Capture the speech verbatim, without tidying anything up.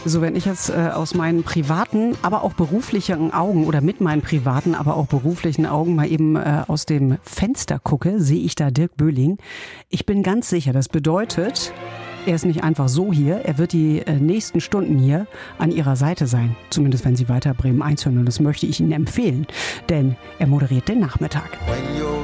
So, wenn ich jetzt äh, aus meinen privaten, aber auch beruflichen Augen oder mit meinen privaten, aber auch beruflichen Augen mal eben äh, aus dem Fenster gucke, sehe ich da Dirk Böhling. Ich bin ganz sicher, das bedeutet, er ist nicht einfach so hier, er wird die äh, nächsten Stunden hier an Ihrer Seite sein. Zumindest, wenn Sie weiter Bremen eins hören. Und das möchte ich Ihnen empfehlen, denn er moderiert den Nachmittag.